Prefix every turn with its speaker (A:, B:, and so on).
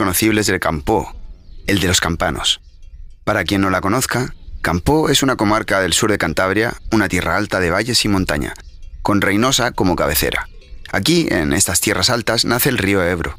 A: reconocibles del Campoo, el de los campanos. Para quien no la conozca, Campoo es una comarca del sur de Cantabria, una tierra alta de valles y montaña, con Reinosa como cabecera. Aquí, en estas tierras altas, nace el río Ebro,